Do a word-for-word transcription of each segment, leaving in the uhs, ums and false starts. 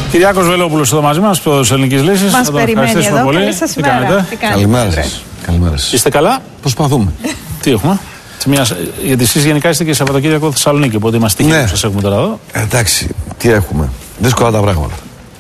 Κυριάκος Βελόπουλος εδώ μαζί μας, πρόεδρος Ελληνικής Λύσης. Μας περιμένει εδώ. Πολύ. Καλή σας Τι ημέρα. κάνετε? Τι κάνετε? Καλημέρα σας. Καλημέρα σας. Είστε καλά? Προσπαθούμε. Τι έχουμε? Μια... Γιατί εσείς γενικά είστε και Σαββατοκύριακο Θεσσαλονίκη, οπότε είμαστε τυχεροί που σας έχουμε τώρα εδώ. Εντάξει, τι έχουμε. Δύσκολα τα πράγματα.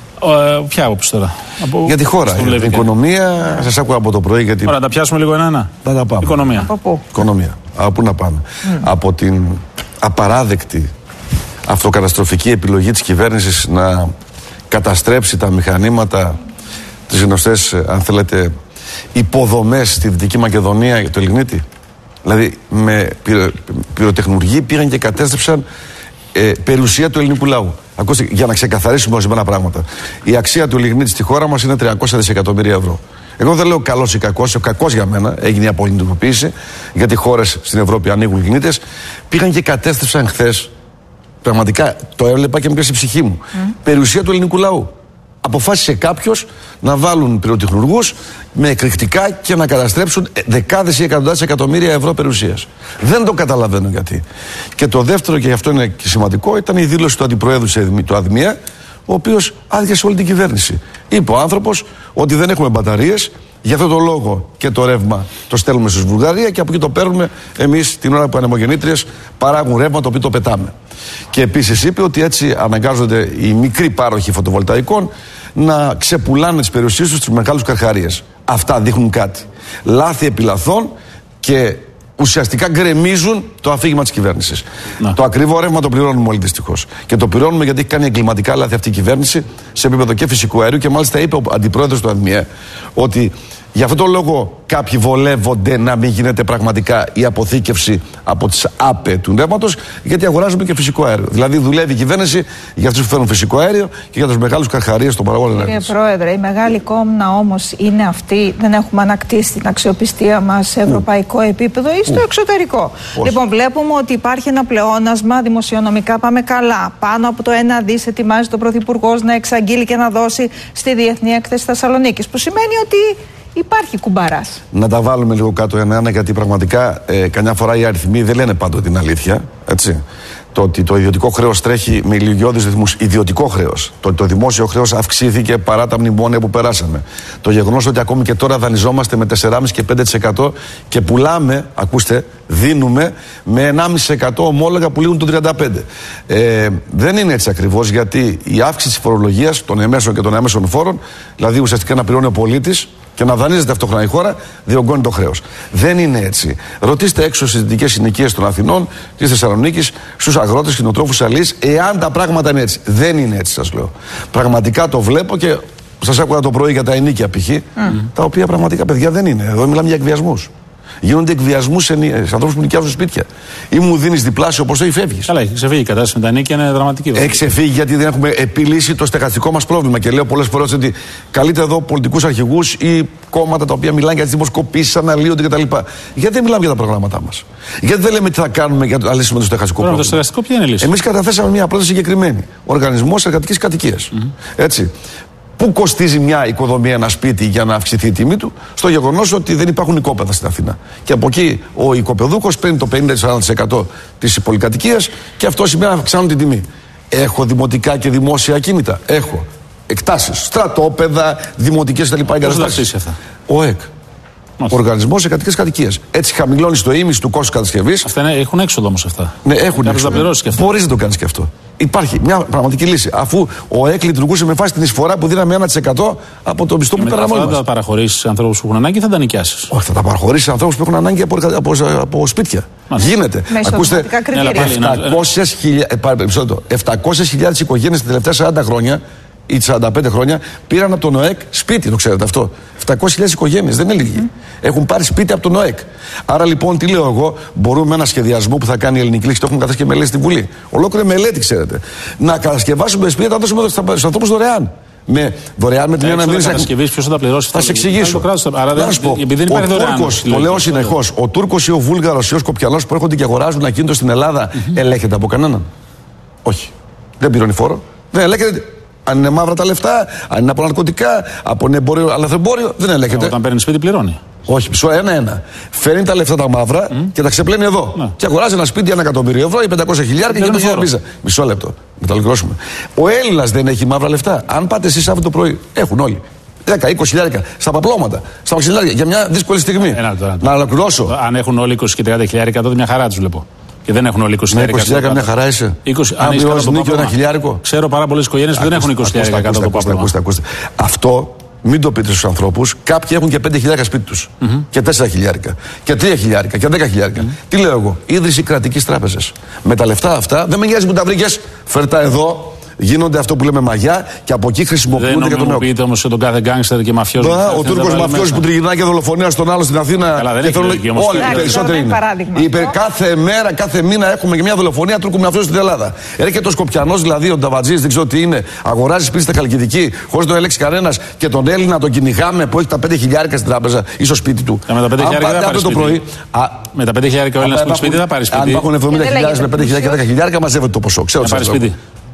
Ε, ποια άποψη τώρα? Από... Για τη χώρα, για την οικονομία. Σας άκουγα από το πρωί. Γιατί... Ωραία, να τα πιάσουμε λίγο ένα-ένα. Να τα πάμε. Οικονομία. Από πού? Οικονομία. Από πού να πάμε? Mm. Από την απαράδεκτη αυτοκαταστροφική επιλογή της κυβέρνησης να καταστρέψει τα μηχανήματα, τις γνωστές, αν θέλετε, υποδομές στη Δυτική Μακεδονία για το λιγνίτη. Δηλαδή με πυρο, πυροτεχνουργοί πήγαν και κατέστρεψαν ε, περιουσία του ελληνικού λαού. Ακούστε, για να ξεκαθαρίσουμε ορισμένα πράγματα. Η αξία του λιγνίτη στη χώρα μας είναι τριακόσια δισεκατομμύρια ευρώ. Εγώ δεν λέω καλός ή κακός, ο κακός για μένα, έγινε η απολυτοποίηση, γιατί χώρες στην Ευρώπη ανοίγουν λιγνίτες. Πήγαν και κατέστρεψαν χθες, πραγματικά το έβλεπα και με πιάσε η ψυχή μου, mm. περιουσία του ελληνικού λαού. Αποφάσισε κάποιος να βάλουν πυροτεχνουργούς με εκρηκτικά και να καταστρέψουν δεκάδες ή εκατοντάδες εκατομμύρια ευρώ περιουσίας. Δεν το καταλαβαίνω γιατί. Και το δεύτερο, και αυτό είναι και σημαντικό, ήταν η δήλωση του αντιπροέδρου του ΑΔΜΙΕ, ο οποίος άδειασε όλη την κυβέρνηση. Είπε ο άνθρωπος ότι δεν έχουμε μπαταρίες, γι' αυτό το λόγο και το ρεύμα το στέλνουμε στη Βουλγαρία και από εκεί το παίρνουμε εμείς την ώρα που οι ανεμογεννήτριες παράγουν ρεύμα το οποίο το πετάμε. Και επίσης είπε ότι έτσι αναγκάζονται οι μικροί πάροχοι φωτοβολταϊκών να ξεπουλάνε τις περιουσίες τους στους μεγάλους καρχαρίες. Αυτά δείχνουν κάτι. Λάθη επιλαθών και ουσιαστικά γκρεμίζουν το αφήγημα της κυβέρνησης. Να. Το ακριβό ρεύμα το πληρώνουμε όλοι δυστυχώς. Και το πληρώνουμε γιατί έχει κάνει εγκληματικά λάθη αυτή η κυβέρνηση σε επίπεδο και φυσικού αερίου. Και μάλιστα είπε ο αντιπρόεδρος του ΑΔΜΙΕ ότι γι' αυτό το λόγο κάποιοι βολεύονται να μην γίνεται πραγματικά η αποθήκευση από τις ΑΠΕ του ρεύματος, γιατί αγοράζουμε και φυσικό αέριο. Δηλαδή δουλεύει η κυβέρνηση για αυτούς που φέρνουν φυσικό αέριο και για τους μεγάλους καρχαρίες των παραγωγών ενέργειας. Κύριε Πρόεδρε, η μεγάλη κόμνα όμως είναι αυτή, δεν έχουμε ανακτήσει την αξιοπιστία μας σε ευρωπαϊκό Ου. επίπεδο ή στο Ου. εξωτερικό. Πώς? Λοιπόν, βλέπουμε ότι υπάρχει ένα πλεόνασμα, δημοσιονομικά πάμε καλά. Πάνω από το ένα δις ετοιμάζει το Πρωθυπουργός να εξαγγείλει και να δώσει στη Διεθνή Έκθεση Θεσσαλονίκης, που σημαίνει ότι υπάρχει κουμπαράς. Να τα βάλουμε λίγο κάτω ένα-ένα, γιατί πραγματικά ε, καμιά φορά οι αριθμοί δεν λένε πάντοτε την αλήθεια. Έτσι. Το ότι το ιδιωτικό χρέος τρέχει με ηλικιώδεις ρυθμούς. Ιδιωτικό χρέος. Το ότι το δημόσιο χρέος αυξήθηκε παρά τα μνημόνια που περάσαμε. Το γεγονός ότι ακόμη και τώρα δανειζόμαστε με τέσσερα κόμμα πέντε και πέντε τοις εκατό και πουλάμε, ακούστε, δίνουμε με ενάμιση τοις εκατό ομόλογα που λήγουν το τριάντα πέντε τοις εκατό. Ε, δεν είναι έτσι ακριβώς, γιατί η αύξηση της φορολογίας των εμέσων και των έμεσων φόρων, δηλαδή ουσιαστικά να πληρώνει ο πολίτης και να δανείζεται ταυτόχρονα η χώρα, διωγγώνει το χρέος. Δεν είναι έτσι. Ρωτήστε έξω στις δυτικές συνοικίες των Αθηνών, της Θεσσαλονίκης, στους αγρότες, κτηνοτρόφους, αλείς, εάν τα πράγματα είναι έτσι. Δεν είναι έτσι, σας λέω. Πραγματικά το βλέπω και σας άκουγα το πρωί για τα ενίκια π.χ., mm. τα οποία πραγματικά, παιδιά, δεν είναι. Εδώ μιλάμε για εκβιασμούς. Γίνονται εκβιασμούς σε, σε ανθρώπους που νοικιάζουν σπίτια. Ή μου δίνεις διπλάσιο ποσό ή φεύγεις. Καλά, έχει ξεφύγει η κατάσταση με τα νίκια, είναι δραματική. Έχει ξεφύγει γιατί δεν έχουμε επιλύσει το στεγαστικό μας πρόβλημα. Και λέω πολλές φορές ότι καλείται εδώ πολιτικούς αρχηγούς ή κόμματα τα οποία μιλάνε για τις δημοσκοπήσεις, αναλύονται κτλ. Γιατί δεν μιλάμε για τα προγράμματά μας. Γιατί δεν λέμε τι θα κάνουμε για να λύσουμε το στεγαστικό πρόβλημα. Το στεγαστικό ποια είναι η λύση? Εμείς καταθέσαμε μια πρόταση συγκεκριμένη. Οργανισμός Εργατικής Κατοικίας. Mm-hmm. Έτσι. Πού κοστίζει μια οικοδομία, ένα σπίτι, για να αυξηθεί η τιμή του? Στο γεγονός ότι δεν υπάρχουν οικόπεδα στην Αθήνα. Και από εκεί ο οικοπεδούχος παίρνει το πενήντα με σαράντα τοις εκατό της πολυκατοικίας και αυτό σημαίνει να αυξάνουν την τιμή. Έχω δημοτικά και δημόσια ακίνητα. Έχω. Εκτάσεις, στρατόπεδα, δημοτικές κτλ. Πώς θα αυξήσει αυτά? Ο ΕΚ. Οργανισμός Εργατικής Κατοικίας. Έτσι χαμηλώνει το ίμιση του κόστους κατασκευής. Αυτά είναι, έχουν έξοδο όμως αυτά. Ναι, έχουν έξοδο. Μπορείς να το κάνεις και αυτό. Υπάρχει μια πραγματική λύση. Αφού ο ΕΚ λειτουργούσε με βάση την εισφορά που δίναμε ένα τοις εκατό από το μισθό που πέραμε όλοι μας. Θα τα παραχωρήσεις σε ανθρώπους που έχουν ανάγκη ή θα τα νοικιάσεις? Όχι, θα τα παραχωρήσεις σε ανθρώπους που έχουν ανάγκη από, από, από σπίτια. Μάλιστα. Γίνεται. Με ακούστε, επτακόσιες χιλιάδες οικογένειες τα τελευταία σαράντα χρόνια ή σαράντα πέντε χρόνια πήραν από τον ΟΕΚ σπίτι, το ξέρετε αυτό. επτακόσιες χιλιάδες οικογένειες, δεν είναι λίγοι. Mm. Έχουν πάρει σπίτι από τον ΟΕΚ. Άρα λοιπόν, τι λέω εγώ, μπορούμε ένα σχεδιασμό που θα κάνει η Ελληνική Λύση, το έχουμε καταθέσει και μελέτη στη Βουλή. Ολόκληρη μελέτη, ξέρετε. Να κατασκευάσουμε σπίτι, να δώσουμε στους ανθρώπους δωρεάν. Με δωρεάν με την ένα μήνυση. Ποιος θα τα πληρώσει? Θα σε εξηγήσω. Άρα δεν σου πω. Επειδή δεν υπάρχει δωρεάν. Το λέω συνεχώς. Ο Τούρκος ή ο Βούλγαρος ή ο Σκοπιανός που έρχονται και αγοράζουν ακίνητο στην Ελλάδα ελέγχεται από κανέναν? Όχι. Δεν πληρώνει φόρο. Δεν ελέγχεται. αν είναι μαύρα τα λεφτά, αν είναι από ναρκωτικά, από εμπόριο, αλαθρεμπόριο, δεν ελέγχεται. Όταν παίρνει σπίτι, πληρώνει. Όχι, μισό, ένα-ένα. Φέρνει τα λεφτά τα μαύρα mm. και τα ξεπλένει εδώ. Ναι. Και αγοράζει ένα σπίτι ένα εκατομμύριο ευρώ ή πεντακόσια χιλιάρικα και το χωρίζει. Μισό λεπτό. Να το ολοκληρώσουμε. Ο Έλληνας δεν έχει μαύρα λεφτά. Αν πάτε εσείς αύριο το πρωί, έχουν όλοι. δέκα είκοσι χιλιάρικα στα παπλώματα, στα μαξιλάρια για μια δύσκολη στιγμή. Ένα, το, ένα, το. Να ολοκληρώσω. Αν έχουν όλοι είκοσι και τριάντα χιλιάρικα, τότε μια χαρά τους βλέπω. Και δεν έχουν όλοι είκοσι χιλιάρικα. Μια χαρά είσαι. είκοσι, αν είσαι ως νίκιο ένα χιλιάρικο. Ξέρω πάρα πολλές οικογένειες που δεν έχουν είκοσι χιλιάρικα κάτω από το παπλώμα. Αυτό. Μην το πείτε στους ανθρώπους. Κάποιοι έχουν και πέντε χιλιάρικα σπίτι τους. Mm-hmm. Και τέσσερα χιλιάρικα. Και τρία χιλιάρικα. Και δέκα χιλιάρικα. Mm-hmm. Τι λέω εγώ. Ίδρυση κρατικής τράπεζας. Με τα λεφτά αυτά δεν με νοιάζει που τα βρήκες. Φέρτα εδώ. Γίνονται αυτό που λέμε μαγιά και από εκεί χρησιμοποιούνται για τον νέο. Δεν νομιμοποιείται όμως τον κάθε γκάνγκστερ και μαφιόζο. Ο Τούρκος μαφιόζος που τριγυρνάει και δολοφονία στον άλλο στην Αθήνα. Καλά, δεν έχει λογική όμως. Όλοι οι περισσότεροι είναι. Είπε, κάθε μέρα, κάθε μήνα έχουμε και μια δολοφονία Τούρκου μαφιόζου στην Ελλάδα. Έρχεται ο Σκοπιανός, δηλαδή ο Νταβατζής, δεν ξέρω τι είναι, αγοράζει σπίτι στα Χαλκιδική χωρίς να το ελέγξει κανένας και τον Έλληνα τον κυνηγάμε που έχει τα πέντε χιλιάρικα στην τράπεζα ή στο σπίτι του. Με τα πέντε χιλιάρικα ο Έλληνας που σπίτι θα πάρει σπίτι. Αν υπάρχουν εβδομήντα χιλιάδες με πέντε χιλιάρικα και δέκα χιλιάρικα μαζεύεται το ποσό. Ξέρω τι.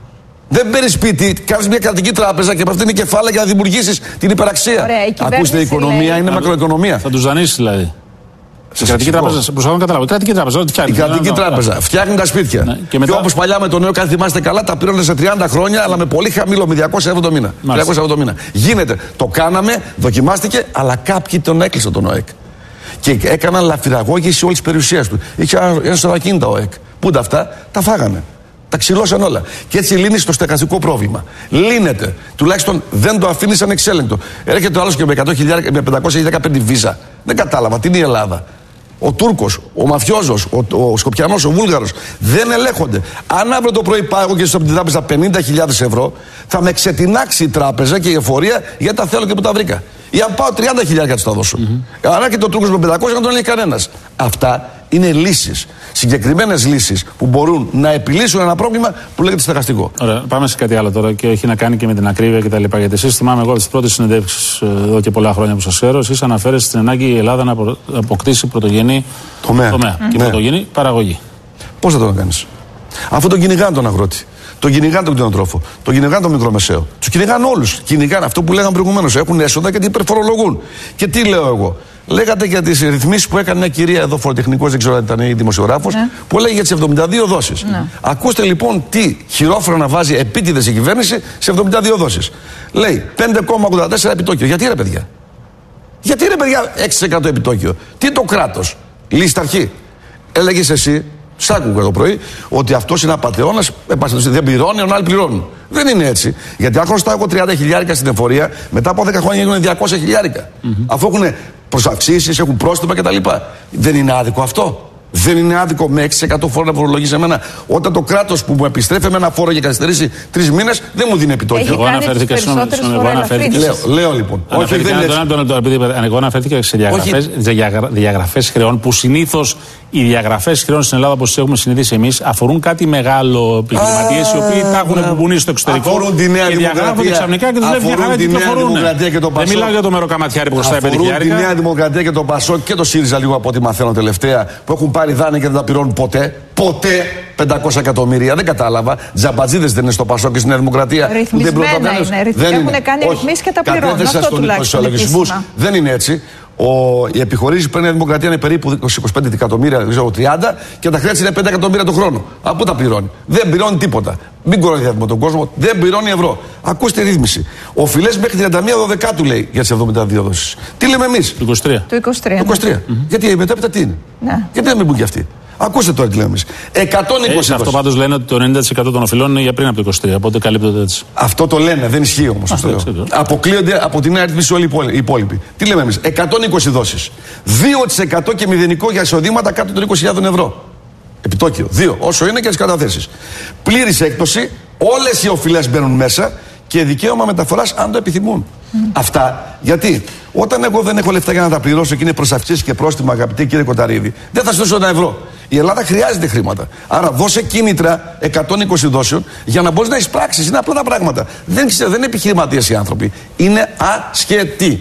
Δεν παίρνει σπίτι, κάνει μια κρατική τράπεζα και από αυτή είναι κεφάλαια για να δημιουργήσει την υπεραξία. Ωραία, ακούστε, η οικονομία λέει... είναι μακροοικονομία. Θα του δανείσει δηλαδή. Σε κρατική τράπεζα, προσπαθώ να καταλάβω. Η κρατική τράπεζα, ό,τι φτιάχνει. Η κρατική τράπεζα φτιάχνει τα σπίτια. Ναι. Και, μετά... και όπως παλιά με τον νέο, αν θυμάστε καλά, τα πήραν σε τριάντα χρόνια, αλλά με πολύ χαμηλό, με διακόσια ευρώ το μήνα. τριακόσια ευρώ το μήνα. Γίνεται. Το κάναμε, δοκιμάστηκε, αλλά κάποιοι τον έκλεισαν τον ΟΕΚ. Και έκαναν λαφυραγώγηση όλη τη περιουσία του. Είχε ένα σωρακίνητα ΟΕΚ. Πού τα αυτά, τα φάγανε. Τα ξυλώσαν όλα. Και έτσι λύνει το στεγαστικό πρόβλημα. Λύνεται. Τουλάχιστον δεν το αφήνει ανεξέλεγκτο. Έρχεται ο άλλο και με, εκατό χιλιάδες, με πεντακόσια χιλιάδες παίρνει βίζα. Δεν κατάλαβα. Τι είναι η Ελλάδα. Ο Τούρκος, ο Μαφιόζος, ο, ο Σκοπιανός, ο Βούλγαρος δεν ελέγχονται. Αν αύριο το πρωί πάω και στο από την τράπεζα πενήντα χιλιάδες ευρώ, θα με ξετινάξει η τράπεζα και η εφορία γιατί τα θέλω και που τα βρήκα. Ή αν πάω τριάντα χιλιάδες τους τα δώσω. Mm-hmm. Αν έρχεται ο Τούρκος με πεντακόσια δεν τον λέει κανένας. Αυτά είναι λύσεις. Συγκεκριμένες λύσεις που μπορούν να επιλύσουν ένα πρόβλημα που λέγεται στεγαστικό. Ωραία, πάμε σε κάτι άλλο τώρα και έχει να κάνει και με την ακρίβεια κτλ. Γιατί εσείς θυμάμαι εγώ από τις πρώτες συνεντεύξεις εδώ και πολλά χρόνια που σας ξέρω, εσείς αναφέρεστε στην ανάγκη η Ελλάδα να αποκτήσει πρωτογενή τομέα, τομέα. Mm. και ναι. πρωτογενή παραγωγή. Πώς θα το κάνεις. Αφού τον κυνηγάνε τον αγρότη. Τον κυνηγάνε τον κτηνοτρόφο. Τον κυνηγάνε τον μικρομεσαίο. Τους κυνηγάνε όλους. Κυνηγάνε αυτό που λέγαμε προηγουμένως. Έχουν έσοδα και την υπερφορολογούν. Και τι λέω εγώ. Λέγατε για τις ρυθμίσεις που έκανε μια κυρία εδώ, φοροτεχνικός, δεν ξέρω αν ήταν η δημοσιογράφος, ναι. που λέει για τις εβδομήντα δύο δόσεις. Ναι. Ακούστε λοιπόν τι χειρόφρονα βάζει επίτηδες η κυβέρνηση σε εβδομήντα δύο δόσεις. Λέει πέντε κόμμα ογδόντα τέσσερα επιτόκιο. Γιατί ρε παιδιά. Γιατί ρε παιδιά έξι τοις εκατό επιτόκιο. Τι το κράτος. Λύση στα αρχή. Έλεγες εσύ. Σ' άκουγα το πρωί ότι αυτός είναι απατεώνας, δεν πληρώνει, ενώ άλλοι πληρώνουν. Δεν είναι έτσι. Γιατί αν χρωστάω εγώ τριάντα χιλιάρικα στην εφορία, μετά από δέκα χρόνια γίνονται διακόσια χιλιάρικα. Mm-hmm. Αφού έχουν προσαυξήσεις, έχουν πρόστιμα κτλ. Δεν είναι άδικο αυτό. Δεν είναι άδικο με έξι τοις εκατό φόρο να φορολογήσει εμένα, όταν το κράτος που μου επιστρέφει με ένα φόρο για καθυστερήσει τρεις μήνες δεν μου δίνει επιτόκιο. Εγώ αναφέρθηκα στον λέω, λέω λοιπόν. Όχι, δεν είναι. Εγώ αναφέρθηκα σε διαγραφές χρεών που συνήθως οι διαγραφές χρεών στην Ελλάδα, όπως έχουμε συνηθίσει εμείς, αφορούν κάτι μεγάλο. Επιχειρηματίες οι οποίοι τα έχουν μπουνίσει στο εξωτερικό. Αφορούν τη Νέα Δημοκρατία. Ξαφνικά και τους λέει μια χαρά κυκλοφορούν. Δεν μιλάω για το μεροκαματιάρι που χρωστάει πέντε χιλιάρικα. Αφορούν τη Νέα Δημοκρατία και το Πασόκ και το ΣΥΡΙΖΑ, λίγο από ό,τι μαθαίνω τελευταία, που έχουν πάρει δάνεια και δεν τα πληρώνουν ποτέ. Ποτέ πεντακόσια εκατομμύρια. Δεν κατάλαβα. Τζαμπατζίδες δεν είναι στο Πασόκ και στη Νέα Δημοκρατία. Ρυθμισμένα είναι. Δεν έχουν κάνει ρυθμίσεις και τα πληρώνουν. Αυτό τουλάχιστον. Δεν είναι έτσι. Ο, η επιχορήγηση που παίρνει η Δημοκρατία είναι περίπου είκοσι με είκοσι πέντε εκατομμύρια, δεν ξέρω, τριάντα και τα χρέη είναι πέντε εκατομμύρια το χρόνο. Από πού τα πληρώνει. Δεν πληρώνει τίποτα. Μην κοροϊδεύουμε τον κόσμο. Δεν πληρώνει ευρώ. Ακούστε ρύθμιση. Οφειλές μέχρι τριάντα μία Δωδεκάτου λέει για τις εβδομήντα δύο δόσεις. Τι λέμε εμείς. Το είκοσι τρία. Το είκοσι τρία. Το είκοσι τρία. Ναι. Mm-hmm. Γιατί η μετέπειτα τι είναι. Ναι. Γιατί δεν με μπουν και αυτοί. Ακούστε τώρα τι λέμε εμείς. εκατόν είκοσι. Ε, αυτό πάντως λένε ότι το ενενήντα τοις εκατό των οφειλών είναι για πριν από το είκοσι τρία. Οπότε καλύπτονται έτσι. Αυτό το λένε, δεν ισχύει όμως. Αυτό αποκλείονται από την νέα ρύθμιση όλοι οι υπόλοιποι. Τι λέμε εμείς. εκατόν είκοσι δόσεις. δύο τοις εκατό και μηδενικό για εισοδήματα κάτω των είκοσι χιλιάδες ευρώ. Επιτόκιο. δύο. Όσο είναι και τις καταθέσεις. Πλήρης έκπτωση. Όλες οι οφειλές μπαίνουν μέσα και δικαίωμα μεταφοράς αν το επιθυμούν. Mm. Αυτά γιατί όταν εγώ δεν έχω λεφτά για να τα πληρώσω και είναι προσαυξήσεις και πρόστιμα, αγαπητοί κύριε Κοταρίδη, δεν θα σου δώσω ένα ευρώ. Η Ελλάδα χρειάζεται χρήματα. Άρα δώσε κίνητρα εκατόν είκοσι δόσεων για να μπορείς να εισπράξεις. Είναι απλά τα πράγματα. Δεν ξέρω, δεν είναι επιχειρηματίες οι άνθρωποι. Είναι ασχετοί.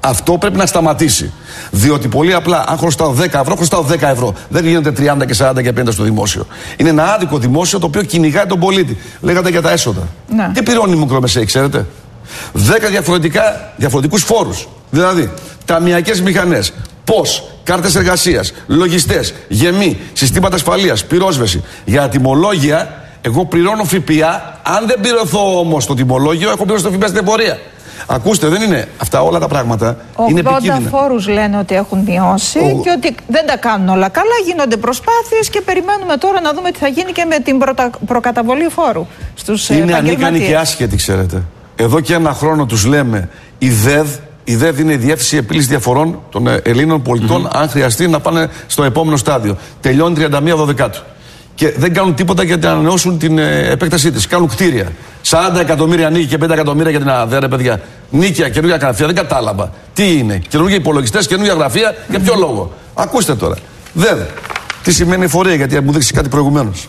Αυτό πρέπει να σταματήσει. Διότι πολύ απλά, αν χρωστάω δέκα ευρώ, χρωστάω δέκα ευρώ. Δεν γίνονται τριάντα και σαράντα και πενήντα στο δημόσιο. Είναι ένα άδικο δημόσιο το οποίο κυνηγάει τον πολίτη. Λέγατε για τα έσοδα. Ναι. Τι πληρώνει η μικρομεσαίη, ξέρετε? δέκα διαφορετικούς φόρους. Δηλαδή, ταμιακές μηχανές, πώς, κάρτες εργασίας, λογιστές, γεμί, συστήματα ασφαλείας, πυρόσβεση. Για τιμολόγια, εγώ πληρώνω ΦΠΑ. Αν δεν πληρωθώ όμως το τιμολόγιο, έχω πληρώσει το ΦΠΑ στην εφορία. Ακούστε, δεν είναι αυτά όλα τα πράγματα. Είναι επικίνδυνα. ογδόντα φόρους λένε ότι έχουν μειώσει Ο... και ότι δεν τα κάνουν όλα καλά. Γίνονται προσπάθειες και περιμένουμε τώρα να δούμε τι θα γίνει και με την προτα... προκαταβολή φόρου στους είναι ανίκανοι και άσχετοι, ξέρετε. Εδώ και ένα χρόνο τους λέμε η ΔΕΔ. Η ΔΕΔ είναι η Διεύθυνση Επίλυσης Διαφορών των Ελλήνων πολιτών, mm-hmm. αν χρειαστεί να πάνε στο επόμενο στάδιο. Τελειώνει τριάντα μία Δωδεκάτου. Και δεν κάνουν τίποτα για να ανανεώσουν την ε, επέκτασή της. Κάνουν κτίρια. σαράντα εκατομμύρια νίκη και πέντε εκατομμύρια για την ΑΔΕ, ρε παιδιά. Νίκια, καινούργια γραφεία, δεν κατάλαβα. Τι είναι, καινούργια υπολογιστές, καινούργια γραφεία, για ποιο λόγο? Ακούστε τώρα. ΔΕΔ. Τι σημαίνει εφορία, γιατί μου δείξει κάτι προηγουμένως.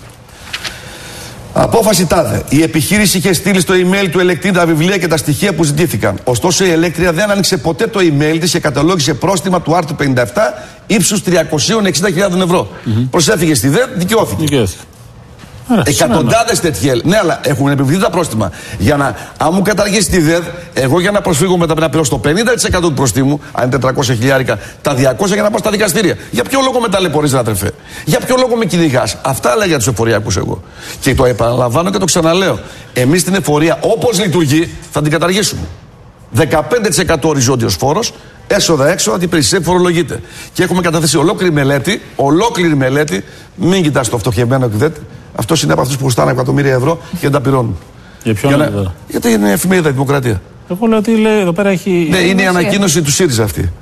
Απόφαση τάδε. Η επιχείρηση είχε στείλει στο email του ελεκτή τα βιβλία και τα στοιχεία που ζητήθηκαν. Ωστόσο, η ελέκτρια δεν άνοιξε ποτέ το email της και καταλόγησε πρόστιμα του άρθρου πενήντα επτά ύψους τριακόσιες εξήντα χιλιάδες ευρώ. Mm-hmm. Προσέφυγε στη ΔΕΔ, δικαιώθηκε. δικαιώθηκε. Εκατοντάδες τέτοιοι. Ναι, αλλά έχουν επιβληθεί τα πρόστιμα. Για να, αν μου καταργήσει τη ΔΕΔ, εγώ για να προσφύγω μετά να πληρώσω το πενήντα τοις εκατό του προστίμου, αν είναι τετρακόσια χιλιάρικα, τα διακόσια για να πάω στα δικαστήρια. Για ποιο λόγο με ταλαιπωρείς, αδερφέ? Για ποιο λόγο με κυνηγάς? Αυτά λέει για τους εφοριακούς εγώ. Και το επαναλαμβάνω και το ξαναλέω. Εμείς την εφορία, όπως λειτουργεί, θα την καταργήσουμε. δεκαπέντε τοις εκατό οριζόντιος φόρος, έσοδα-έξοδα, την υπηρεσία φορολογείται. Και έχουμε καταθέσει ολόκληρη μελέτη, ολόκληρη μελέτη, μην κοιτάς το φτωχευμένο εκδέτη. Αυτό είναι από αυτούς που χρωστάνε εκατομμύρια ευρώ και δεν τα πληρώνουν. Για ποιον Για να... Γιατί είναι η εφημερίδα Δημοκρατία. Εγώ λέω ότι λέει, εδώ πέρα έχει. Ναι, είναι η ανακοίνωση του ΣΥΡΙΖΑ αυτή.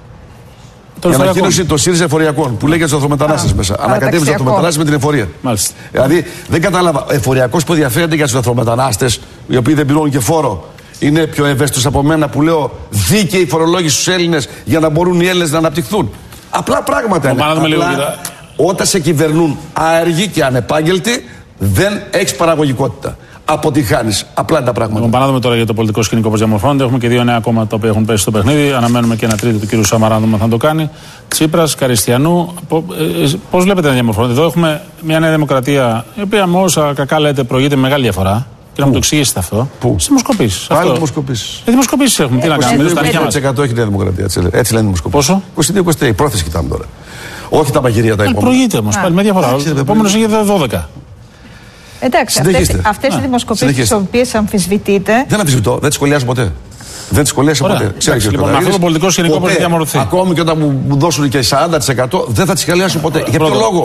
Η ανακοίνωση των ΣΥΡΙΖΑ εφοριακών που λέει για τους εθνομετανάστες μέσα. Ανακατεύει τους εθνομετανάστες με την εφορία. Μάλιστα. Δηλαδή δεν κατάλαβα. Εφοριακός που ενδιαφέρεται για τους εθνομετανάστες, οι οποίοι δεν πληρώνουν και φόρο, είναι πιο ευαίσθητος από μένα που λέω δίκαιη φορολόγηση στους Έλληνες για να μπορούν οι Έλληνες να αναπτυχθούν. Απλά πράγματα είναι. Απλά, όταν σε κυβερνούν άεργοι και ανεπάγγελτοι, δεν έχεις παραγωγικότητα. Αποτυχάνεις. Απλά είναι τα πράγματα. Λοιπόν, πάμε τώρα για το πολιτικό σκηνικό πώς διαμορφώνεται. Έχουμε και δύο νέα κόμματα τα οποία έχουν πέσει στο παιχνίδι. Αναμένουμε και ένα τρίτο του κ. Σαμαρά, να θα το κάνει. Τσίπρας, Καριστιανού. Πώς βλέπετε να διαμορφώνεται? Εδώ έχουμε μια Νέα Δημοκρατία, η οποία με όσα κακά λέτε προηγείται με μεγάλη διαφορά. Και να μου το εξηγήσετε αυτό. Πού? Στις δημοσκοπήσεις. Πάλι δημοσκοπήσεις. Οι δημοσκοπήσεις έχουμε. Τι να κάνουμε? είκοσι δύο τοις εκατό έχει η Νέα Δημοκρατία. Έτσι λένε οι δημοσκοπήσεις. Πόσο? είκοσι δύο είκοσι τρία. Η πρόθεση κοιτάμε τώρα. Όχι τα μαγειρία τα επόμενα. Προηγείται όμως πάλι με διαφορά. Ο επόμενος είχε δώδεκα. Εντάξει, αυτές οι δημοσκοπήσεις τις οποίες αμφισβητείτε. Δεν αμφισβητώ, δεν τις σχολιάζω ποτέ. Δεν τις σχολιάζω ποτέ. Ξέρεις, λοιπόν, αυτό το πολιτικό σκηνικό πώς διαμορφωθεί. Ακόμη και όταν μου δώσουν και σαράντα τοις εκατό δεν θα τις σχολιάσω ποτέ. Για ποιο λόγο?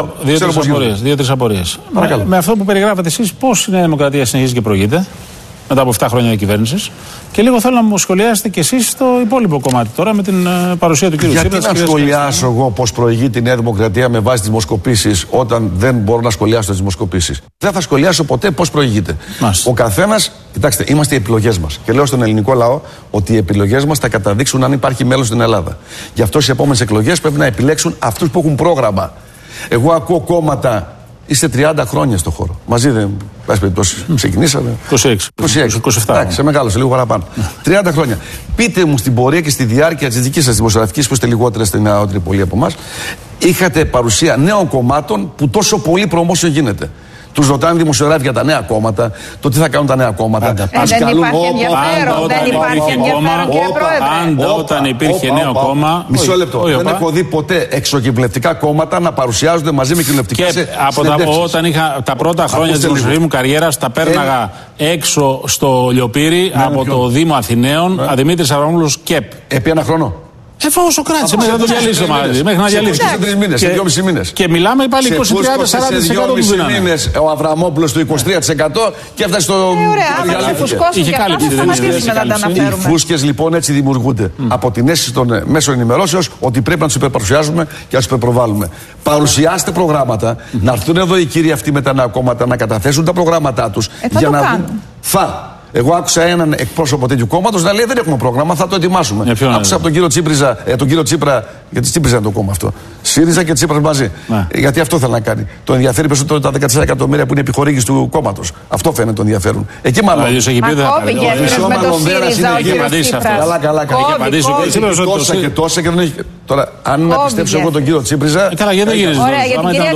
Δύο-τρεις απορίες. Με αυτό που περιγράφετε εσείς, πώς η Νέα Δημοκρατία συνεχίζει και προηγείται μετά από επτά χρόνια διακυβέρνησης? Και λίγο θέλω να μου σχολιάσετε κι εσείς το υπόλοιπο κομμάτι τώρα με την uh, παρουσία του κ. Τσίπρα. Γιατί να σχολιάσω εγώ πώς προηγείται η Νέα Δημοκρατία με βάση τις δημοσκοπήσεις όταν δεν μπορώ να σχολιάσω τις δημοσκοπήσεις? Δεν θα σχολιάσω ποτέ πώς προηγείται. Μάλιστα. Ο καθένας, κοιτάξτε, είμαστε οι επιλογές μας. Και λέω στον ελληνικό λαό ότι οι επιλογές μας θα καταδείξουν αν υπάρχει μέλλον στην Ελλάδα. Γι' αυτό στις επόμενες εκλογές πρέπει να επιλέξουν αυτούς που έχουν πρόγραμμα. Εγώ ακούω κόμματα. Είστε τριάντα χρόνια στο χώρο. Μαζί δεν. Πάση περιπτώσει, ξεκινήσαμε. είκοσι έξι. είκοσι έξι. είκοσι επτά. Εντάξει, σε μεγάλωσε λίγο παραπάνω. τριάντα χρόνια. Πείτε μου στην πορεία και στη διάρκεια τη δική σα δημοσιογραφική, που είστε λιγότερα στην νεότερη πολύ από εμά, είχατε παρουσία νέων κομμάτων που τόσο πολύ promotion γίνεται. Τους ρωτάνε δημοσιογράφοι για τα νέα κόμματα, το τι θα κάνουν τα νέα κόμματα. Ε, δεν υπάρχει ενδιαφέρον, δεν υπάρχει ενδιαφέρον, κύριε Πρόεδρε. Πάντα όταν υπήρχε νέο κόμμα. Μισό λεπτό. Δεν έχω δει ποτέ εξοκυβευτικά κόμματα να παρουσιάζονται μαζί με κοινοβουλευτικές συνεντεύξεις. Όταν είχα τα πρώτα χρόνια της δημοσιογραφικής μου καριέρας, τα πέρναγα έξω στο Λιοπύρι από το Δήμο Αθηναίων, Δημήτρης Αβραμόπουλος ΚΕΠ. Επί ένα χρόνο. Εφόσον κράτησε μέχρι να το διαλύσει το μαγαζί. Μέχρι να διαλύσει. Σε τρεις μήνες, σε δυόμισι μήνες. Και μιλάμε πάλι είκοσι με τριάντα σαράντα τοις εκατό του δίνανε. Σε μήνες ο Αβραμόπουλος το είκοσι τρία τοις εκατό και έφτασε στο. Ε, ωραία, φουσκώσουν και αυτά θα σταματήσουμε να τα αναφέρουμε. Οι φούσκες λοιπόν έτσι δημιουργούνται. Από την αίσθηση των μέσων ενημερώσεως ότι πρέπει να τους υπερπαρουσιάζουμε και να τους υπερπροβάλλουμε. Παρουσιάστε προγράμματα, να έρθουν εδώ οι κύριοι αυτοί με τα νέα κόμματα να καταθέσουν τα προγράμματά τους για να δουν. Θα. Εγώ άκουσα έναν εκπρόσωπο τέτοιου κόμματος να λέει δεν έχουμε πρόγραμμα, θα το ετοιμάσουμε. Άκουσα από τον κύριο, Τσίπριζα, ε, τον κύριο Τσίπρα, γιατί Τσίπριζα είναι το κόμμα αυτό. ΣΥΡΙΖΑ και Τσίπρας μαζί. Ναι. Γιατί αυτό θέλει να κάνει. Το ενδιαφέρει περισσότερο τα δεκατέσσερα εκατομμύρια που είναι επιχορήγηση του κόμματος. Αυτό φαίνεται το ενδιαφέρον. Εκεί μάλλον. Έχει πει δεν Καλά, καλά, καλά. Τόσα και τόσα και δεν έχει. Τώρα, αν να πιστέψω εγώ τον κύριο Τσίπριζα. Καλά, γιατί δεν γυρίζει. Ωραία, για την κυρία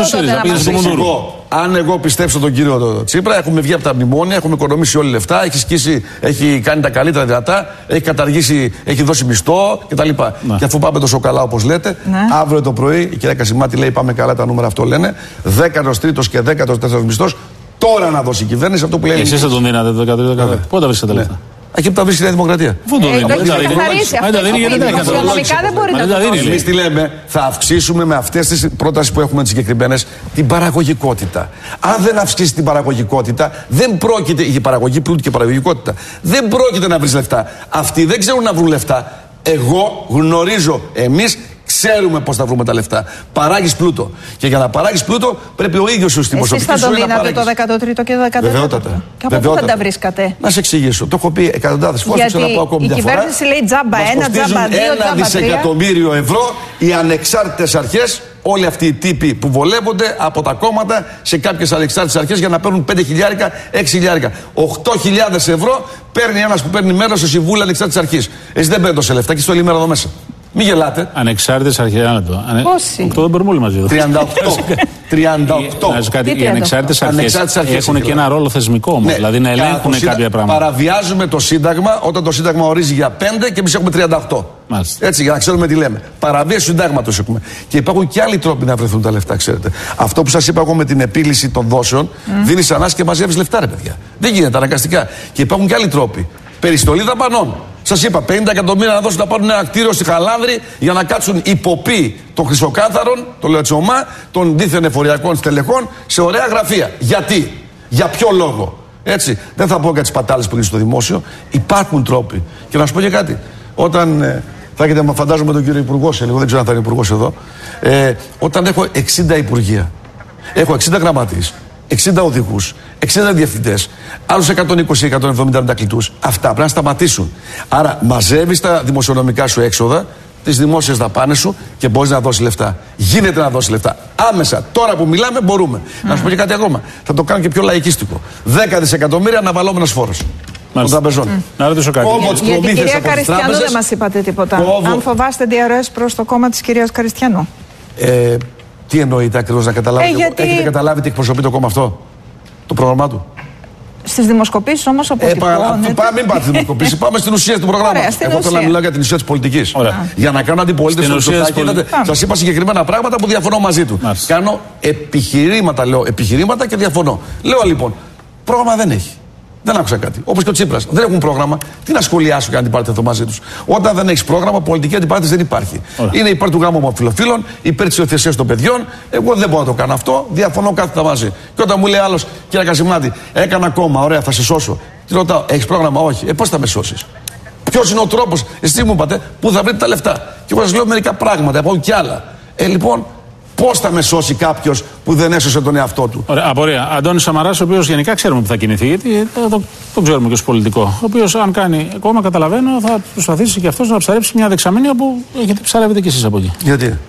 Καριστιανού. Αν εγώ πιστέψω τον κύριο Τσίπρα, έχουμε βγει από τα μνημόνια, έχουμε οικονομήσει όλοι λεφτά, έχει σκίσει, έχει κάνει τα καλύτερα δυνατά, έχει καταργήσει, έχει δώσει μισθό κτλ. Ναι. Και αφού πάμε τόσο καλά όπως λέτε, ναι. αύριο το πρωί η κυρία Κασιμάτη λέει: πάμε καλά, τα νούμερα αυτό λένε. Δέκατος τρίτος και δέκατος τέταρτος μισθός. Τώρα να δώσει η κυβέρνηση αυτό που λέει. Εσείς θα τον δίνατε το δέκατο τρίτο. Πότε τα βρίσκατε λεφτά. Εκεί που τα βρίσκει η Νέα Δημοκρατία. Πού το δίνει. Δεν τα δίνει γιατί δεν έχει οικονομικά δεν μπορεί να το δίνει. Εμείς τι λέμε, θα αυξήσουμε με αυτές τις πρότασεις που έχουμε τις συγκεκριμένες την παραγωγικότητα. Αν δεν αυξήσει την παραγωγικότητα, δεν πρόκειται. Η παραγωγή πλούτη και παραγωγικότητα. Δεν πρόκειται να βρει λεφτά. Αυτοί δεν ξέρουν να βρουν λεφτά. Εγώ γνωρίζω, εμείς ξέρουμε πώς θα βρούμε τα λεφτά. Παράγεις πλούτο. Και για να παράγεις πλούτο πρέπει ο ίδιος σου στην προσωπική σου να παράγεις. Εσείς θα το δίνατε το δέκατο τρίτο και το δέκατο τέταρτο. Βεβαιότατα. Και από πού θα τα βρίσκατε. Να σε εξηγήσω. Το έχω πει εκατοντάδες φορές. Γιατί να πω ακόμη η κυβέρνηση λέει τζάμπα ένα, τζάμπα δύο, ένα δισεκατομμύριο ευρώ οι ανεξάρτητες αρχές. Όλοι αυτοί οι τύποι που βολεύονται από τα κόμματα σε κάποιες ανεξάρτητες αρχές για να παίρνουν πέντε χιλιάρικα, έξι χιλιάρικα. οκτώ χιλιάδες ευρώ παίρνει ένας που παίρνει μέρος στο Συμβούλιο Ανεξάρτητης Αρχής. Εσύ δεν παίρνει τόσα λεφτά και στο λιμέρα εδώ μέσα. Μην γελάτε. Ανεξάρτητες αρχές. Ανε... Πόσοι? οκτώ δεν μπορούμε όλοι μαζί εδώ. τριάντα οκτώ. τριάντα οκτώ. Οι ανεξάρτητες αρχές έχουν και ένα ρόλο θεσμικό όμως. Ναι. Δηλαδή να ελέγχουν Κα, κάποια πράγματα. Παραβιάζουμε το Σύνταγμα όταν το Σύνταγμα ορίζει για πέντε και εμείς έχουμε τριάντα οκτώ. Μάλιστα. Έτσι, για να ξέρουμε τι λέμε. Παραβίαση του Συντάγματος έχουμε. Και υπάρχουν και άλλοι τρόποι να βρεθούν τα λεφτά, ξέρετε. Αυτό που σας είπα εγώ με την επίλυση των δόσεων, mm. δίνεις ανάσκη και μαζεύεις λεφτά, ρε παιδιά. Δεν γίνεται αναγκαστικά. Και υπάρχουν και άλλοι τρόποι. Περιστολή δαπανών. Σας είπα, πενήντα εκατομμύρια να δώσουν να πάρουν ένα κτίριο στη Χαλάνδρη για να κάτσουν υποποί των χρυσοκάθαρων, το λέω έτσι ομά, των δίθεν εφοριακών στελεχών σε ωραία γραφεία. Γιατί, για ποιο λόγο. Έτσι, δεν θα πω για τις πατάλες που είναι στο δημόσιο. Υπάρχουν τρόποι. Και να σου πω και κάτι. Όταν ε, θα έχετε, φαντάζομαι τον κύριο Υπουργό σε λίγο, δεν ξέρω αν θα είναι Υπουργός εδώ. Ε, όταν έχω εξήντα υπουργεία, έχω εξήντα γραμματείς, εξήντα οδηγούς, εξήντα διευθυντές, άλλους εκατόν είκοσι με εκατόν εβδομήντα μετακλητούς. Αυτά πρέπει να σταματήσουν. Άρα μαζεύεις τα δημοσιονομικά σου έξοδα, τις δημόσιες δαπάνες σου και μπορείς να δώσεις λεφτά. Γίνεται να δώσεις λεφτά. Άμεσα, τώρα που μιλάμε, μπορούμε. Mm. Να σου πω και κάτι ακόμα. Θα το κάνω και πιο λαϊκίστικο. δέκα δισεκατομμύρια αναβαλόμενος φόρος. Των τραπεζών. Mm. Να ρωτήσω κάτι. Για, για την κυρία Καριστιανού δεν μας είπατε τίποτα. Κόβω. Αν φοβάστε διαρροές προς το κόμμα της κυρίας Καριστιανού. Ε, τι εννοείται ακριβώς να καταλάβετε. Ε, γιατί... Έχετε καταλάβει τι εκπροσωπεί το κόμμα αυτό, το πρόγραμμά του. Στις δημοσκοπήσεις όμως αποτυπώνεται. Ε, πάμε, μην πάτε στις δημοσκοπήσεις, πάμε στην ουσία του προγράμματος. Εγώ θέλω να μιλάω για την ουσία της πολιτικής. Για να κάνω αντιπολίτευση στο Μητσοτάκη. Σας είπα συγκεκριμένα πράγματα που διαφωνώ μαζί του. Μάλιστα. Κάνω επιχειρήματα, λέω επιχειρήματα και διαφωνώ. Λέω λοιπόν, πρόγραμμα δεν έχει. Δεν άκουσα κάτι. Όπως και ο Τσίπρας. Δεν έχουν πρόγραμμα. Τι να σχολιάσω και να αντιπάρτηθω μαζί τους. Όταν δεν έχεις πρόγραμμα, πολιτική αντιπάρτηση δεν υπάρχει. Ωραία. Είναι υπέρ του γάμου ομοφυλοφίλων, υπέρ της υιοθεσίας των παιδιών. Εγώ δεν μπορώ να το κάνω αυτό. Διαφωνώ κάθετα μαζί. Και όταν μου λέει άλλος, κύριε Κασιμάτη, έκανα κόμμα, ωραία, θα σε σώσω. Τι ρωτάω, έχεις πρόγραμμα, όχι. Ε, πώς θα με σώσεις. Ποιος είναι ο τρόπος, εσείς μου είπατε, που θα βρείτε τα λεφτά. Και εγώ σας λέω μερικά πράγματα, από κι άλλα. Ε, λοιπόν. Πώς θα με σώσει κάποιος που δεν έσωσε τον εαυτό του. Ωραία, απορία. Αντώνης Σαμαράς, ο οποίος γενικά ξέρουμε που θα κινηθεί, γιατί το, το ξέρουμε και ως πολιτικό. Ο οποίος, αν κάνει ακόμα, καταλαβαίνω, θα προσπαθήσει και αυτός να ψαρέψει μια δεξαμενή όπου έχετε ψαρεύετε κι εσείς από εκεί. Γιατί?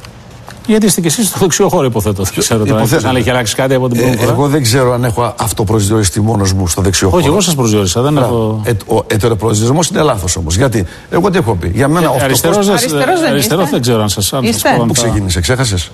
Γιατί είστε κι εσείς στο δεξιό χώρο, υποθέτω. Δεν ξέρω τώρα. Αν έχει αλλάξει κάτι από την πρώτη φορά. Εγώ δεν ξέρω αν έχω αυτοπροσδιοριστεί μόνος μου στο δεξιό χώρο. Όχι, εγώ σας προσδιορίσα. Δεν έχω... ε, ο ετεροπροσδιορισμός είναι λάθος όμως. Γιατί εγώ τι έχω πει. Για μένα ε, αριστερός δεν ξέρω αν σας πω. Πού ξεκίνησε, ξέχασες.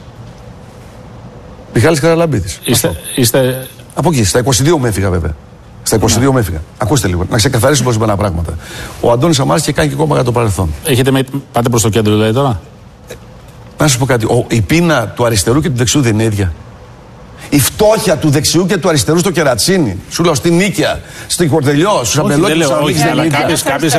Μιχάλης Καραλαμπίδης. Είστε, είστε... Από εκεί, στα είκοσι δύο με έφυγα βέβαια. Στα είκοσι δύο με έφυγα. Ακούστε λίγο, να ξεκαθαρίσουμε ορισμένα πράγματα. Ο Αντώνης Σαμαράς και κάνει και κόμμα για το παρελθόν. Έχετε με... Πάτε προς το κέντρο δηλαδή τώρα. Ε, να σου πω κάτι. Ο, η πείνα του αριστερού και του δεξιού δεν είναι ίδια. Η φτώχεια του δεξιού και του αριστερού στο Κερατσίνι, σου λέω στην Νίκαια, στην Κορδελιό, στους Αμπελόκηους. Όχι, αλλά κάποιες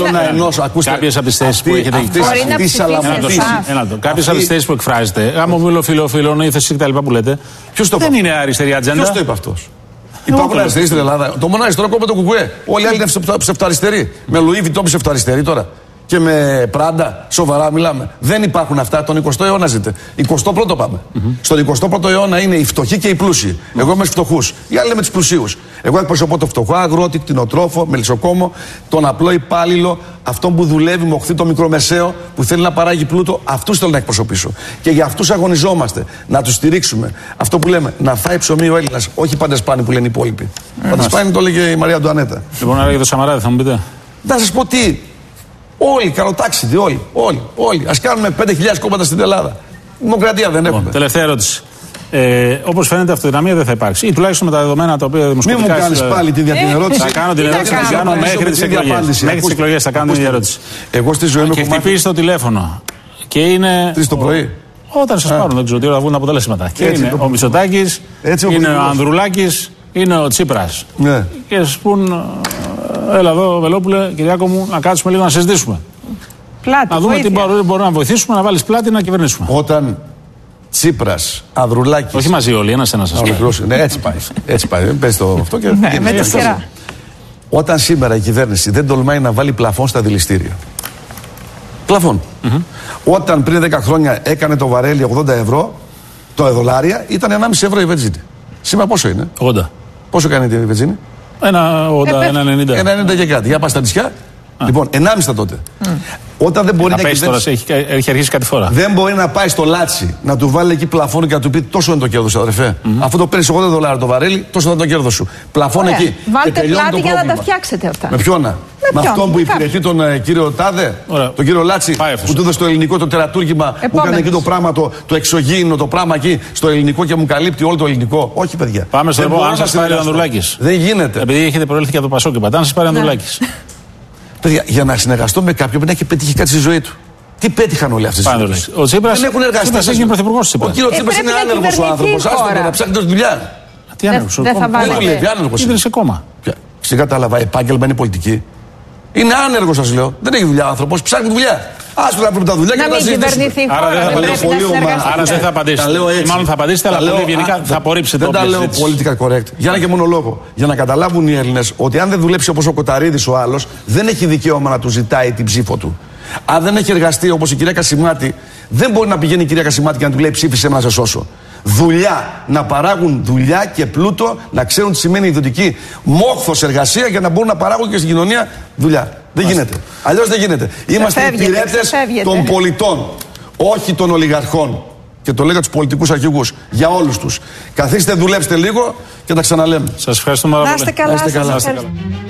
από τις θέσεις που έχετε εκφράσει. Κάποιες από τις θέσεις που εκφράζετε, γάμο φιλοφιλών, ύθεση κτλ. Που λέτε, δεν είναι αριστερή ατζέντα. Ποιος το είπε αυτός? Υπάρχουν αριστεροί στην Ελλάδα. Το μόνο αριστερό κόμμα το Κουκουέ. Όλοι οι άλλοι είναι ψευτοαριστεροί. Με Λουί Βιτό ψευτοαριστεροί τώρα. και με πράντα. Σοβαρά μιλάμε. Δεν υπάρχουν αυτά. Τον εικοστό αιώνα ζείτε. εικοστό πρώτο πάμε. Mm-hmm. Στον εικοστό πρώτο αιώνα είναι οι φτωχοί και οι πλούσιοι. Mm-hmm. Εγώ είμαι στου φτωχούς. Οι άλλοι με του πλουσίους. Εγώ εκπροσωπώ το φτωχό αγρότη, κτηνοτρόφο, μελισσοκόμο, τον απλό υπάλληλο, αυτόν που δουλεύει, μοχθεί το μικρομεσαίο, που θέλει να παράγει πλούτο. Αυτούς θέλω να εκπροσωπήσω. Και για αυτούς αγωνιζόμαστε. Να τους στηρίξουμε. Αυτό που λέμε, να φάει ψωμί ο Έλληνας. Όχι παντεσπάνι που λένε οι υπόλοιποι. Mm-hmm. Παντεσπάνι το έλεγε η Μαρία Αντουανέτα. Λοιπόν, άρα για το Σαμαράδη θα μου πείτε. Να σας πω τι. Όλοι, καλοτάξιδοι, όλοι, όλοι, όλοι. Ας κάνουμε πέντε χιλιάδες κόμματα στην Ελλάδα. Δημοκρατία δεν έχουμε. Τελευταία ερώτηση. Ε, όπως φαίνεται, αυτοδυναμία δεν θα υπάρξει. Ή τουλάχιστον με τα δεδομένα τα οποία δημοσκοπικά. Μην μου κάνεις πάλι την ίδια ερώτηση. Θα κάνω την ερώτηση, θα κάνω μέχρι τις εκλογές. Μέχρι τις εκλογές θα κάνω την ίδια ερώτηση. Εγώ στη ζωή μου. Και χτυπήσει το τηλέφωνο. Και είναι. Τρεις το πρωί. Όταν σας πάρουν, δεν ξέρω τι ώρα θα βγουν τα αποτελέσματα. Και είναι ο Μητσοτάκης, είναι ο Ανδρουλάκης, είναι ο Τσίπρας. Και σας πούν. Έλα εδώ, Βελόπουλε, Κυριάκο μου, να κάτσουμε λίγο να συζητήσουμε. Πλάτη, να δούμε βοήθεια. τι μπορούμε, μπορούμε να βοηθήσουμε, να βάλεις πλάτη να κυβερνήσουμε. Όταν Τσίπρας, Ανδρουλάκης. Όχι μαζί όλοι, ένας-ένας σας πει. Ναι, έτσι πάει. Έτσι πάει. Πες το αυτό και. Ναι, με τη σειρά. Όταν σήμερα η κυβέρνηση δεν τολμάει να βάλει πλαφόν στα δηληστήρια. Πλαφόν. Mm-hmm. Όταν πριν δέκα χρόνια έκανε το βαρέλι ογδόντα ευρώ, το δολάρια ήταν ενάμιση ευρώ η βενζίνη. Σήμερα πόσο είναι? ογδόντα. Πόσο κάνει η βενζίνη? Ένα ογδόντα, ένα ενενήντα. Ένα ενενήντα και κάτι. Για πας στα νησιά. Α. Λοιπόν, ενάμιστα τότε. Mm. Όταν δεν μπορεί να, να πέσει τώρα, έχει, έχει αρχίσει κάτι φορά. Δεν μπορεί να πάει στο Λάτσι να του βάλει εκεί πλαφόν και να του πει τόσο είναι το κέρδος, αδερφέ. Mm-hmm. Αφού το παίρνει ογδόντα δολάρια το βαρέλι, τόσο είναι το κέρδος σου. Πλαφόν Ωραία. εκεί. Βάλτε πλάτη για να τα φτιάξετε αυτά. Με ποιον? Με, με αυτόν που υπηρετεί τον uh, κύριο Τάδε, Ωραία. τον κύριο Λάτσι, που του έδωσε το ελληνικό το τερατούργημα, Επόμενος. που έκανε εκεί το πράγμα, το, το εξωγήινο, το πράγμα εκεί στο ελληνικό και μου καλύπτει όλο το ελληνικό. Όχι, παιδιά. Πάμε στο επόμενο. Αν σας πάρει ο Ανδρουλάκης. Δεν γίνεται. Επειδή έχετε προέλθει και από το Πασόκ και αν σας πάρει ο Ανδρουλάκης. Παιδιά, για να συνεργαστώ με κάποιον πρέπει να έχει πετύχει κάτι στη ζωή του. Τι πέτυχαν όλοι αυτές τις ζωές? Ο Τσίπρας δεν έχουν εργαστεί. Είναι πρωθυπουργός της Τσίπρας. Ο κύριος Τσίπρας είναι άνεργος ο άνθρωπος. Άστε να ψάχνετε δουλειά. Τι άνεργος? Δεν θα βάλετε. Είναι σε κόμμα. Στην κατάλαβα, επάγγελμα είναι πολιτική. Είναι άνεργος, σας λέω. Δεν έχει δουλειά ο άνθρωπος. Ψάχνει δουλειά. Άσπρα να βρούμε τα δουλειά και να συζητήσουμε. Άρα δεν θα απαντήσετε. Μάλλον θα απαντήσετε, αλλά πολύ ευγενικά θα απορρίψετε. Δεν τα λέω πολιτικά correct. Για ένα και μόνο λόγο. Για να καταλάβουν οι Έλληνες ότι αν δεν δουλέψει όπως ο Κοταρίδης ο άλλος, δεν έχει δικαίωμα να του ζητάει την ψήφο του. Αν δεν έχει εργαστεί όπως η κυρία Κασιμάτη, δεν μπορεί να πηγαίνει η κυρία Κασιμάτη και να του λέει ψήφισε με να σε σώσω. Δουλειά. Να παράγουν δουλειά και πλούτο, να ξέρουν τι σημαίνει ιδιωτική μόχθος εργασία για να μπορούν να παράγουν και στην κοινωνία δουλειά. Δεν γίνεται. Αλλιώς δεν γίνεται. Είμαστε υπηρέτες των πολιτών, όχι των ολιγαρχών. Και το λέω για τους πολιτικούς αρχηγούς. Για όλους τους. Καθίστε, δουλέψτε λίγο και τα ξαναλέμε. Σας ευχαριστούμε πάρα πολύ. Να είστε καλά.